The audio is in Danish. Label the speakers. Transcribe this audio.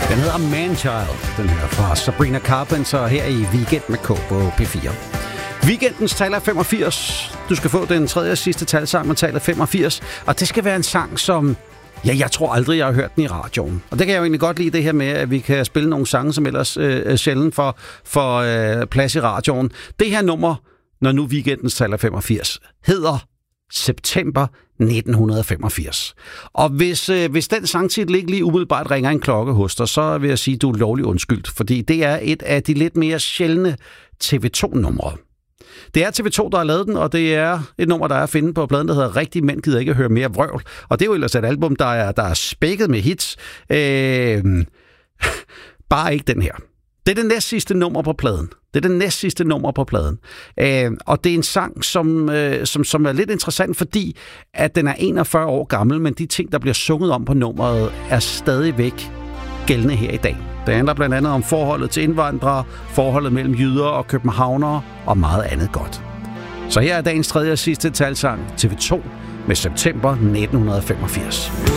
Speaker 1: Den hedder Manchild, den her fra Sabrina Carpenter her i Weekend med K på P4. Weekendens tal er 85. Du skal få den tredje og sidste talsang med tallet 85. Og det skal være en sang, som... Ja, jeg tror aldrig, jeg har hørt den i radioen. Og det kan jeg jo egentlig godt lide, det her med, at vi kan spille nogle sange, som ellers sjældent får plads i radioen. Det her nummer, når nu Weekendens tal er 85, hedder September 1985. Og hvis den sangtitel ikke lige umiddelbart ringer en klokke hos dig, så vil jeg sige, at du er lovlig undskyldt, fordi det er et af de lidt mere sjældne TV2-numre. Det er TV2, der har lavet den, og det er et nummer, der er at finde på pladen, der hedder Rigtig Mænd gider ikke at høre mere vrøvl. Og det er jo ellers et album, der er spækket med hits. Bare ikke den her. Det er det næstsidste nummer på pladen. Og det er en sang, som er lidt interessant, fordi at den er 41 år gammel, men de ting, der bliver sunget om på nummeret, er stadigvæk gældende her i dag. Det handler blandt andet om forholdet til indvandrere, forholdet mellem jyder og københavnere og meget andet godt. Så her er dagens tredje og sidste talsang, TV2 med September 1985.